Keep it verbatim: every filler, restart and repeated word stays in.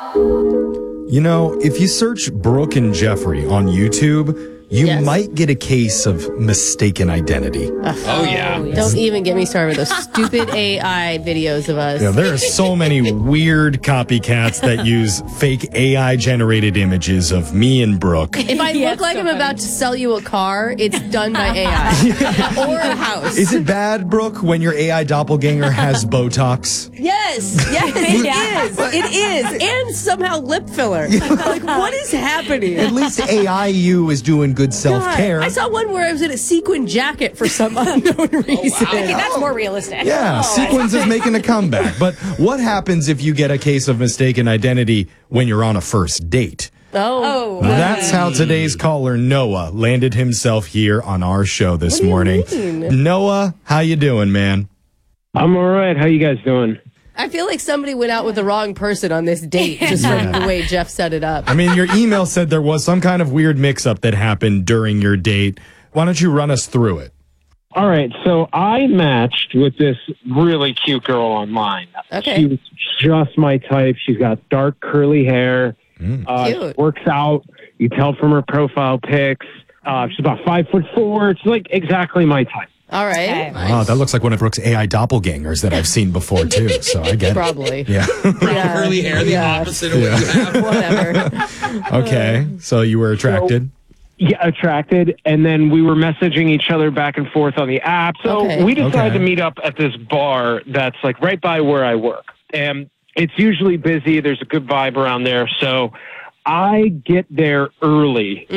You know, if you search Brooke and Jeffrey on YouTube, you Yes. might get a case of mistaken identity. Oh, yeah. Don't even get me started with those stupid A I videos of us. Yeah, there are so many weird copycats that use fake A I-generated images of me and Brooke. If I Yeah, look like so I'm funny. about to sell you a car, it's done by A I. Or a house. Is it bad, Brooke, when your A I doppelganger has Botox? Yes, yes, it is. It is. And somehow lip filler. Like, what is happening? At least A I U is doing good self-care. God, I saw one where I was in a sequin jacket for some unknown reason. Okay, that's more realistic. Yeah, Sequins is making a comeback. But what happens if you get a case of mistaken identity when you're on a first date? Oh. Oh. That's how today's caller, Noah, landed himself here on our show this What do you morning. mean? Noah, how you doing, man? I'm all right. How you guys doing? I feel like somebody went out with the wrong person on this date just from the way Jeff set it up. I mean, your email said there was some kind of weird mix-up that happened during your date. Why don't you run us through it? All right. So I matched with this really cute girl online. Okay. She was just my type. She's got dark curly hair. Uh, Cute. she works out. You tell from her profile pics. Uh, she's about five foot four. It's like exactly my type. All right. Okay. Wow, that looks like one of Brooke's A I doppelgangers that I've seen before, too. So I get it. Probably. Yeah. Yeah. Curly hair, the Yeah. opposite of what you have. Whatever. Okay. So you were attracted? Yeah, attracted. And then we were messaging each other back and forth on the app. So Okay. we decided Okay. to meet up at this bar that's like right by where I work. And it's usually busy. There's a good vibe around there. So I get there early